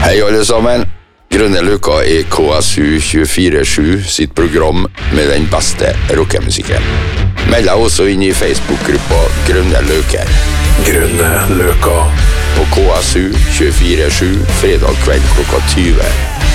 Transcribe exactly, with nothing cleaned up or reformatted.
Hei alle sammen. Grønne Løka er K S U tjuefire sju sitt program med den beste rockemusikken. Meld deg også inn i Facebook-gruppa Grønne Løker. Grønne Løka. På K S U tjuefire sju fredag kveld klokka tyve.